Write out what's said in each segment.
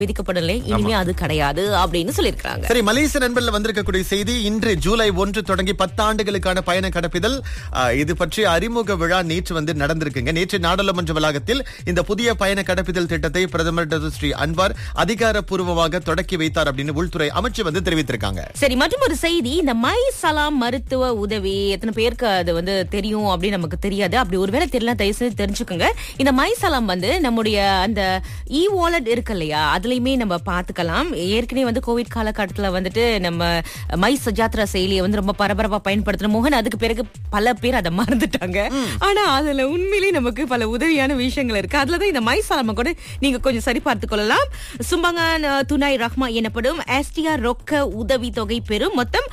விதிக்கப்படலை, இனிமே அது கிடையாது அப்படின்னு சொல்லியிருக்காங்க. சரி, மலேசிய நண்பர்ல வந்திருக்கக்கூடிய செய்தி, இன்று ஜூலை 1 தொடங்கி 10 ஆண்டுகளுக்கான பயண கடப்பிதழ் இது பற்றி அறிமுக விழா நேற்று நடந்திருக்குங்க. நேற்று நாடாளுமன்ற வளாகத்தில் இந்த புதிய பயண கடப்பிதழ் திட்டத்தை பிரதமர் டாக்டர் ஸ்ரீ அன்வார் அதிகாரப்பூர்வமாக தொடக்கி வைத்தார் அப்படின்னு உள்துறை அமைச்சு தெரிவித்திருக்காங்க. சரி, மற்றும் ஒரு செய்தி, இந்த மை சலாம் மருத்துவ உதவி எத்தனை பேருக்கு அது தெரியும் அப்படின்னு நமக்கு தெரியாது. அப்படி ஒருவேளை தெரியல, தயவு செய்து தெரிஞ்சுக்கோங்க. இந்த மை சலாம் நம்முடைய அந்த இ வாலெட் இருக்கு இல்லையா, அதுலயுமே நம்ம பாத்துக்கலாம். ஏற்கனவே கோவிட் காலகட்டத்துல நம்ம மை சஜாத்ரா செயலியை ரொம்ப பரபரப்பா பயன்படுத்தணும். மோகன், அதுக்கு பிறகு பல பேர் அதை மறந்துட்டாங்க. ஆனா அதுல உண்மையிலேயே நமக்கு பல உதவியான விஷயங்கள் இருக்கு. அதுலதான் இந்த மை சலாம கூட நீங்க கொஞ்சம் சரி பார்த்துக் கொள்ளலாம். சும்பங்கான் துணை ரஹ்மா எனப்படும் எஸ்டிஆர் ரொக்க உதவி தொகை பெறும் மொத்தம்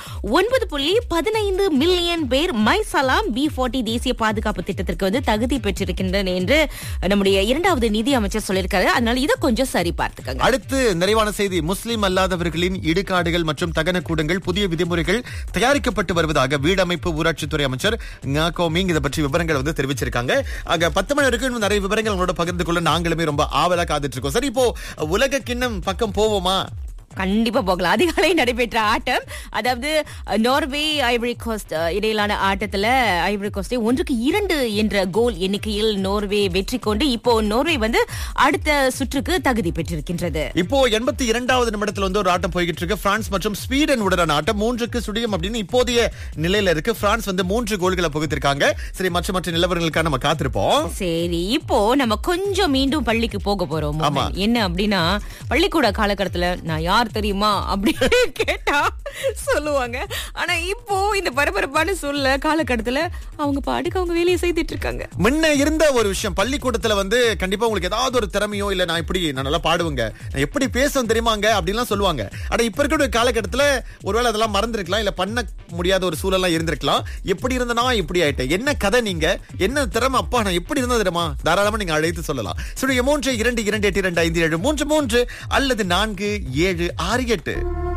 9.15 மில்லியன் பேர் மை சலாம் B40 தேசிய பாதுகாப்பு திட்டத்திற்கு தகுதி பெற்றிருக்கின்றனர் என்று நம்முடைய இரண்டாவது நிதி அமைச்சர் சொல்லியிருக்காரு. அதனால இதை கொஞ்சம் சரி பார்த்துக்கங்க. அடுத்து நிறைவான செய்தி, முஸ்லிம் அல்லாதவர்களின் இடுகாடுகள் மற்றும் தகன கூடங்கள் புதிய விதிமுறைகள் தயாரிக்கப்பட்டு வருவதாக வீடமைப்பு ஊராட்சித்துறை அமைச்சர் கோமிங் இதை பற்றி விவரங்கள் தெரிவிச்சிருக்காங்க. ஆக 10 மணி வரைக்கும் நிறைய விவரங்கள் உங்களோட பகிர்ந்து கொள்ள நாங்களுமே ரொம்ப ஆவலா காத்துட்டு இருக்கோம். சரி, இப்போ உலக கிண்ணம் பக்கம் போவோமா? கண்டிப்பா போகலாம். அதிகாலை நடைபெற்ற ஆட்டம், அதாவது நார்வே ஐவரி கோஸ்ட் இடையிலான ஆட்டத்துல ஐவரி கோஸ்டை 1-2 என்ற கோல் எண்ணிக்கையில் நார்வே வெற்றி கொண்டு இப்போ நார்வே அடுத்த சுற்றுக்கு தகுதி பெற்றிருக்கின்றது. இப்போ 82வது நிமிடத்துல ஒரு ஆட்டம் போய்கிட்டு இருக்கு. பிரான்ஸ் மற்றும் ஸ்வீடன் உடனான ஆட்டம் 3-0 அப்படின்னு இப்போதைய நிலையில இருக்கு. பிரான்ஸ் 3 கோல்களை புகுத்திருக்காங்க. சரி, மற்ற நிலவரங்களுக்காக நம்ம காத்திருப்போம். சரி, இப்போ நம்ம கொஞ்சம் மீண்டும் பள்ளிக்கு போக போறோம். என்ன அப்படின்னா, பள்ளிக்கூட காலகட்டத்துல நான் யார் தெரியுமா அப்படின்னு கேட்டா சொல்லுவாங்க. ஆனா இப்போ இந்த பரபரப்பான சூழ்நிலை காலகட்டத்துல அவங்க பாட்டுக்கு அவங்க வேலையை செய்துட்டு இருக்காங்க. முன்ன இருந்த ஒரு விஷயம், பள்ளிக்கூடத்துல கண்டிப்பா உங்களுக்கு ஏதாவது ஒரு திறமையோ இல்ல நான் நல்லா பாடுவேங்க, நான் எப்படி பேசுவேன் தெரியுமாங்க அப்படின்லாம் சொல்லுவாங்க. ஆனா இப்ப இருக்கிற காலகட்டத்துல ஒருவேளை அதெல்லாம் மறந்துருக்கலாம், இல்ல பண்ண முடியாத ஒரு சூழலாம் இருந்திருக்கலாம். எப்படி இருந்தனா இப்படி ஆயிட்டேன், என்ன கதை, நீங்க என்ன திறமை, அப்பா நான் எப்படி இருந்தது தெரியுமா, தாராளமா நீங்க அழைத்து சொல்லலாம். 3 2 2 8 2 5 7 3 3 அல்லது 4 7 6 8.